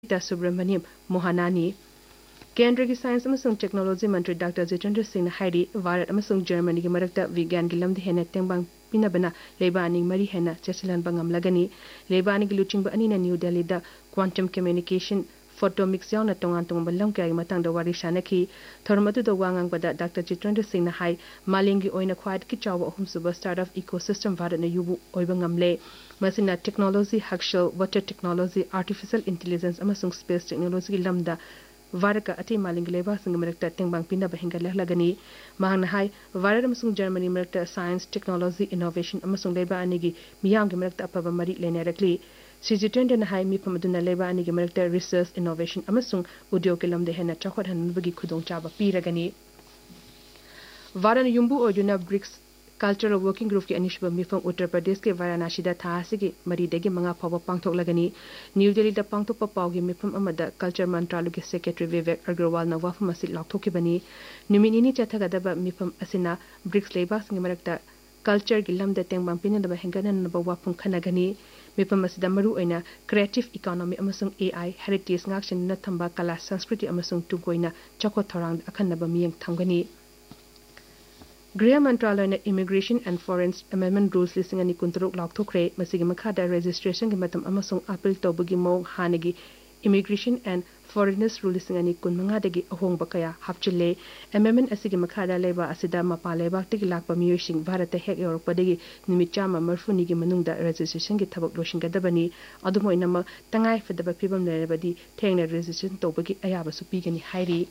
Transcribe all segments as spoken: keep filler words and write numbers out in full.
Nita Subramaniam Mohanani Kendra ki Science amasung Technology Mantri Doctor Jitendra Singh Hairi Bharat amasung Germany ki marakta Vigyan ki lamda hena tengbang pinabana leba aning mari hena chesilan bangam lagani leba aning luching ba anina New Delhi da quantum communication photomics yauna tongan tongan balam kaya matang da wari shanaki thormatu da wangang bada Doctor Jitendra Singh na hai malingi oina khwad ki chawa ahum suba startup ecosystem Bharat na yubu oiba ngamle masina technology hakshal water technology artificial intelligence amasung space technology ki lamda Varaka ati maling leba sing merekta tengbang pinda bahinga lagani mahang hai Varat amasung Germany merekta science technology innovation amasung leba anigi miyam ge merekta apaba mari lene rakli Sijitende na hai mi pamaduna leba anigi merekta research innovation amasung udyog ke lamde hena chakhot hanbagi khudong chaba piragani Varan yumbu ojuna BRICS Cultural Working Group ki anishba mifam Uttar Pradesh ke Varanasi da thasi ki mari degi manga phawa pangthok lagani New Delhi da pangthok pa paw gi mifam amada Culture Mantralu ki Secretary Vivek Agarwal na wafam asi lakthok ki bani numinini chathaga da ba mifam asina BRICS leba sing marakta culture gi lamda tengbang pina da ba hengana na ba wafam khanagani mifam asida maru oina creative economy amasung A I heritage ngaksin na thamba kala sanskriti amasung tugoina chakot thorang akhanna ba miyang thamgani Gria Mantralaya na Immigration and Foreign Amendment Rules listing ani kunturuk lakthokre masigi makhada registration gi matam amasung appeal tawbagi mong hanagi Immigration and Foreigners Rule listing ani kunmanga dagi ahongba kaya hapchille amendment asigi makhada leba asida mapa leba tigi lakpa miyosing Bharata hek yorpadagi numit chama marfuni gi manungda registration gi thabak loshingadabani adumoinama tangai fedaba phibam lerebadi thengna registration tawbagi ayaba su pigani hairi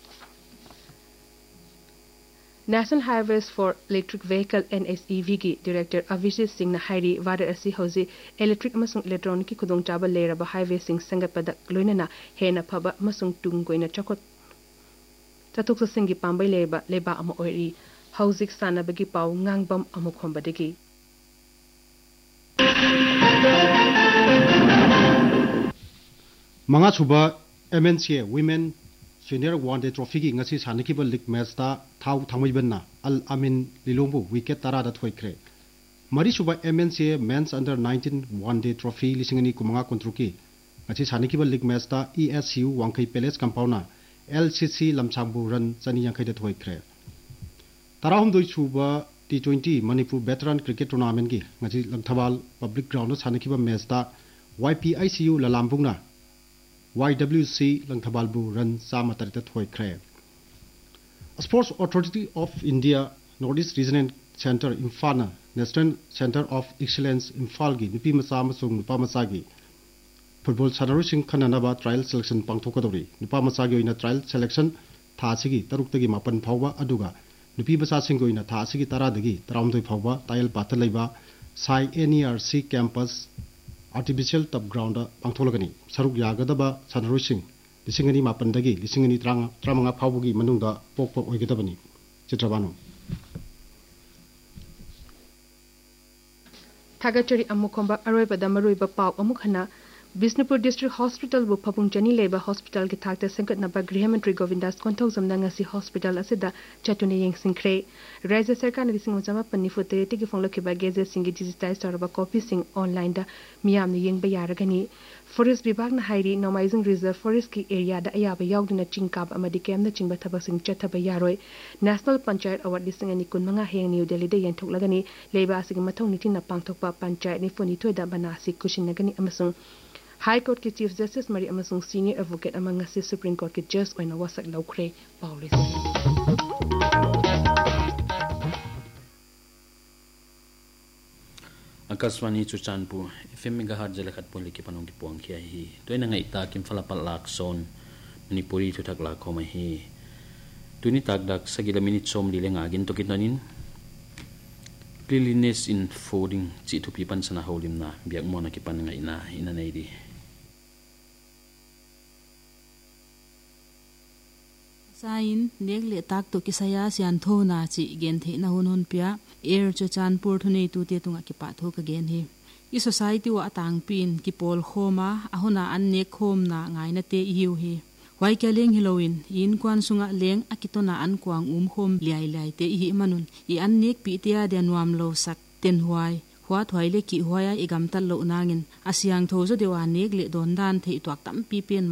National Highways for Electric Vehicle N S E V ki Director Avijit Singh na hairi Varat asi hozi electric amasung electronic ki khudong chaba leraba highway sing sangatpada loinana hena phaba amasung tunggoina chakot chatuk singi pambai leba leba ama oiri hauzik sanabagi pau ngangbam amukhombadagi Manga suba M N C A Women Senior One Day Trophy ki ngasi sanikibal league match ta thau thangaibanna Al Amin Lilongbu wicket tara da thoikre Mari suba M N C A Men's Under nineteen One Day Trophy lisingani kumanga kontruki ngasi sanikibal league match ta E S U Wangkai Palace Compound L C C Lamsangbu run chani yangkai da thoikre Tarahum doi suba T twenty Manipur Veteran Cricket Tournament ki ngasi Langthawal Public Ground sanikiba match ta Y P I C U Lalambungna Y W C Langthabalbu run sama tarita thoi kre Sports Authority of India Northeast Regional Center Imphal National Center of Excellence Imphal gi nupi macha amasung nupa macha gi football sanaroi sing khananaba trial selection pangthokadori nupa macha gi oina trial selection tha sigi taruk tagi mapan phawba aduga nupi macha sing oina tha sigi tara dagi taramdoi phawba trial pathal leiba Sai N E R C campus Artificial Top Ground pangtholagani saruk yagadaba sanarosing lisingani mapandagi lisingani trang tramanga phawbugi manungda pokpok oigadabani chitrabanu Thagachari amukomba aroiba damaruiba paw amukhana Bisnupur District Hospital bu Phapung Chani leba hospital ki thakta sankat naba Grihamantri Govindas Konthok zamna ngasi hospital asida chatune yeng singkre Raja Sarkar na lising jama panni futere tigi phonglo ki ba geze singi digitize taraba copy sing online da miyam ni yeng ba yaragani Forest Vibhag na hairi Nomaizing Reserve Forest ki area da ayaba yawdina chingkab amadi kem na chingba thabak sing chathaba yaroi National Panchayat Award lising ani kun manga heng New Delhi da yenthok lagani leba asigi mathong niti na pangthokpa panchayat ni foni thoida banasi kushin nagani amasung High Court ki Chief Justice Mari amasung Senior Advocate amang ngasi Supreme Court ki Judge oina wasak laukre Paulis Akaswani Chuchanpu F M megahertz jalakat poli ki panong ki puang kia hi toina ngai ta kim falapal lak son Manipuri thutak la khoma hi tuni tak dak sagila minute som lilenga gin to kitanin cleanliness in fooding chi thu pi pan sana holim na biak mona ki pan ngai na ina nei di Sain negle tak to kisaya sian tho na chi gen the na hun hun pia air cho chan pur thunei tu te tunga ki pa tho ka gen hi I society wa atang pin ki pol khoma ahuna an ne khom na ngai na te hiu hi wai ka leng hiloin in kwan sunga leng akitona an kwang um khom liai lai te hi manun I an nek pi tia den wam lo sak ten huai khwa thwai le ki huaya igam tal lo nangin asyang tho zo dewa nek le don dan thei tuak tam pi pen